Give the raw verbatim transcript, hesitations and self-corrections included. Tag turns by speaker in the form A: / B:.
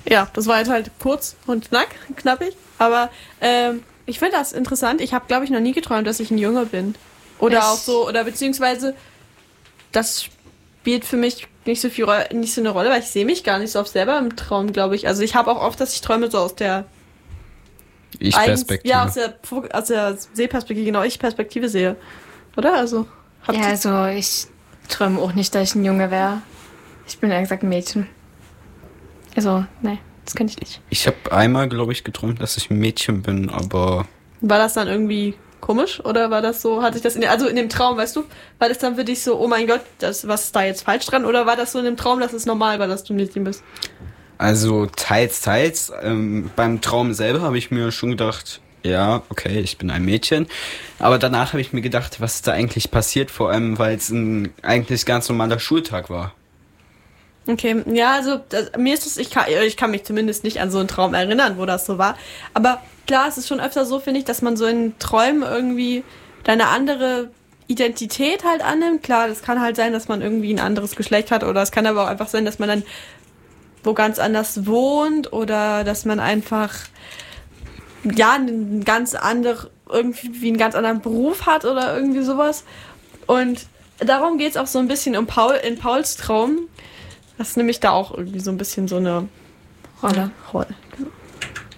A: Ja, das war jetzt halt kurz und knack, knappig. Aber ähm, ich finde das interessant. Ich habe, glaube ich, noch nie geträumt, dass ich ein Junge bin. Oder
B: Ich-
A: auch so, oder beziehungsweise das spielt für mich nicht so viel Ro- nicht so eine Rolle, weil ich sehe mich gar nicht so oft selber im Traum, glaube ich. Also ich habe auch oft, dass ich träume so aus der
C: Ich-Perspektive.
A: Ja, aus der, aus der Sehperspektive, genau, Ich-Perspektive sehe. Oder? Also, habt
B: Ja,
A: ihr-
B: also ich träume auch nicht, dass ich ein Junge wäre. Ich bin ehrlich gesagt ein Mädchen. Also, nee, das kann ich nicht.
C: Ich habe einmal, glaube ich, geträumt, dass ich ein Mädchen bin, aber
A: War das dann irgendwie komisch? Oder war das so, hatte ich das in, also in dem Traum, weißt du, war das dann für dich so, oh mein Gott, das, was ist da jetzt falsch dran? Oder war das so in dem Traum, dass es normal war, dass du ein Mädchen bist?
C: also teils, teils. Ähm, beim Traum selber habe ich mir schon gedacht, ja, okay, ich bin ein Mädchen. Aber danach habe ich mir gedacht, was ist da eigentlich passiert, vor allem, weil es ein eigentlich ganz normaler Schultag war.
A: Okay, ja, also das, mir ist es, ich kann, ich kann mich zumindest nicht an so einen Traum erinnern, wo das so war. Aber klar, es ist schon öfter so, finde ich, dass man so in Träumen irgendwie deine andere Identität halt annimmt. Klar, das kann halt sein, dass man irgendwie ein anderes Geschlecht hat, oder es kann aber auch einfach sein, dass man dann wo ganz anders wohnt, oder dass man einfach ja einen ganz andere, irgendwie wie einen ganz anderen Beruf hat oder irgendwie sowas. Und darum geht's auch so ein bisschen um Paul in Pauls Traum. Das ist nämlich da auch irgendwie so ein bisschen so eine
B: Rolle.
A: Rolle.